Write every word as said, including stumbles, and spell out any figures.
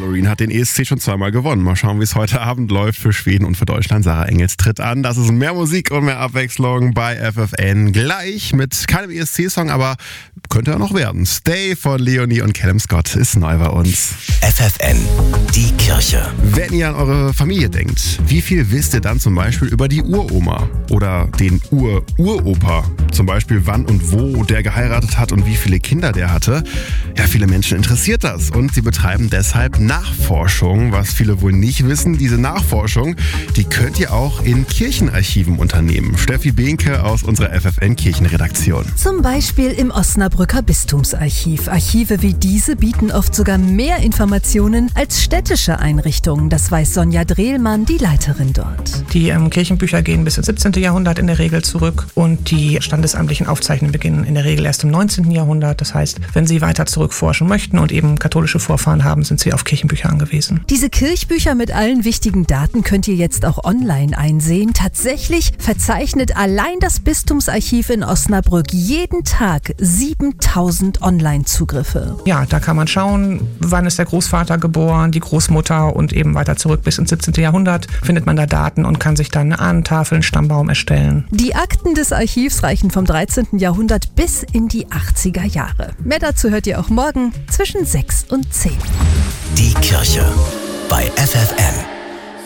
Loreen hat den E S C schon zweimal gewonnen. Mal schauen, wie es heute Abend läuft für Schweden und für Deutschland. Sarah Engels tritt an. Das ist mehr Musik und mehr Abwechslung bei F F N. Gleich mit keinem E S C-Song, aber könnte ja noch werden. Stay von Leonie und Callum Scott ist neu bei uns. F F N, die Kirche. Wenn ihr an eure Familie denkt, wie viel wisst ihr dann zum Beispiel über die Uroma oder den Ur-Uropa? Zum Beispiel wann und wo der geheiratet hat und wie viele Kinder der hatte. Ja, viele Menschen interessiert das und sie betreiben deshalb Nachforschung. Was viele wohl nicht wissen, diese Nachforschung, die könnt ihr auch in Kirchenarchiven unternehmen. Steffi Behnke aus unserer F F N-Kirchenredaktion. Zum Beispiel im Osnabrücker Bistumsarchiv. Archive wie diese bieten oft sogar mehr Informationen als städtische Einrichtungen. Das weiß Sonja Drehlmann, die Leiterin dort. Die ähm, Kirchenbücher gehen bis ins siebzehnten. Jahrhundert in der Regel zurück und die standesamtlichen Aufzeichnungen beginnen in der Regel erst im neunzehnten. Jahrhundert. Das heißt, wenn Sie weiter zurückforschen möchten und eben katholische Vorfahren haben, sind Sie auf Kirchenbücher angewiesen. Diese Kirchbücher mit allen wichtigen Daten könnt ihr jetzt auch online einsehen. Tatsächlich verzeichnet allein das Bistumsarchiv in Osnabrück jeden Tag siebentausend Online-Zugriffe. Ja, da kann man schauen, wann ist der Großvater geboren, die Großmutter und eben weiter zurück bis ins siebzehnten. Jahrhundert findet man da Daten und kann sich dann eine Ahnentafel, einen Stammbaum erstellen. Die Akten des Archivs reichen vom dreizehnten. Jahrhundert bis in die achtziger Jahre. Mehr dazu hört ihr auch morgen zwischen sechs und zehn. Die Kirche bei F F N.